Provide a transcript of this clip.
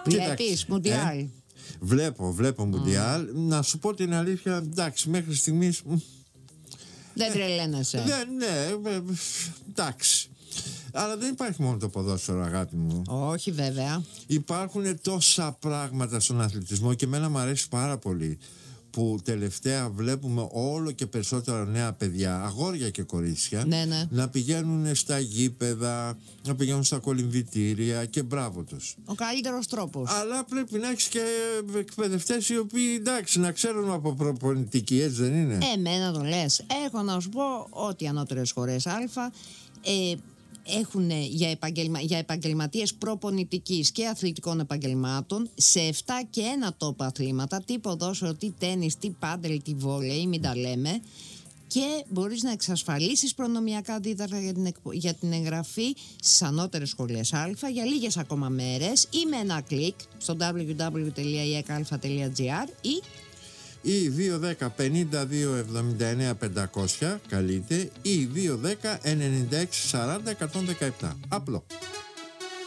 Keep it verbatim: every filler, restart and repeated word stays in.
Βλέπεις Μουντιάλ? Ε, βλέπω, βλέπω Μουντιάλ. Mm. Να σου πω την αλήθεια, εντάξει, μέχρι στιγμής δεν τρελαίνεσαι. Δεν, ναι, εντάξει. Αλλά δεν υπάρχει μόνο το ποδόσφαιρο, αγάπη μου. Όχι, βέβαια. Υπάρχουν τόσα πράγματα στον αθλητισμό και εμένα μου αρέσει πάρα πολύ που τελευταία βλέπουμε όλο και περισσότερα νέα παιδιά, αγόρια και κορίτσια, ναι, ναι. να πηγαίνουν στα γήπεδα, να πηγαίνουν στα κολυμβητήρια και μπράβο τους. Ο καλύτερος τρόπος. Αλλά πρέπει να έχεις και εκπαιδευτές οι οποίοι, εντάξει, να ξέρουν από προπονητική, έτσι δεν είναι? Εμένα το λες. Έχω να σου πω ότι οι ανώτερες σχολές Α ε, έχουν για, επαγγελμα... για επαγγελματίες προπονητικής και αθλητικών επαγγελμάτων σε επτά και ένα τόπο αθλήματα, τι ποδόσφαιρο, τι τένις, τι πάντελ, τι βόλεϊ, μην τα λέμε, και μπορείς να εξασφαλίσεις προνομιακά αντίδρα για την, εκπο... για την εγγραφή στις ανώτερες σχολές Α για λίγες ακόμα μέρες ή με ένα κλικ στο double-u double-u double-u τελεία ι εκ α τελεία τζι άρ ή ή δύο ένα μηδέν πέντε δύο εβδομήντα εννέα πεντακόσια καλείτε ή δύο ένα μηδέν ενενήντα έξι σαράντα εκατόν δεκαεπτά. Απλό.